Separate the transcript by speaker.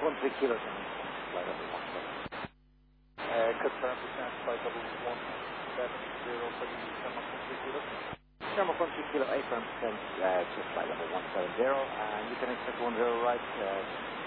Speaker 1: 13 kilos and flight level 17.
Speaker 2: Confirm descent, flight level 170 for the Shamrock 13 kilos.
Speaker 1: Shamrock 13 kilo, 8 descent to flight level 170. You can expect 10 right.